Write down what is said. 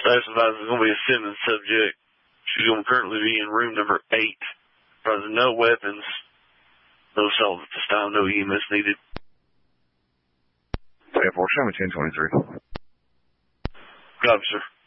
Specifies it's going to be a Simmons subject. She's going to currently be in room number 8. There's no weapons, no assault at this time, no EMS needed. Air Force, show me 1023. Copy, sir.